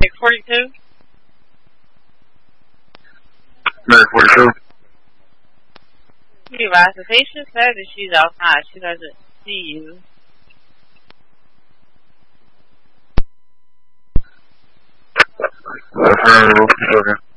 42? Medic 42. You advise the patient said that she's outside. She doesn't see you. Affirmative. Okay.